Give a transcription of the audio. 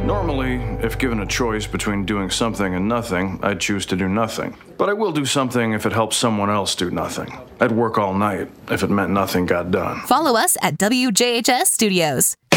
Normally, if given a choice between doing something and nothing, I'd choose to do nothing. But I will do something if it helps someone else do nothing. I'd work all night if it meant nothing got done. Follow us at WJHS Studios.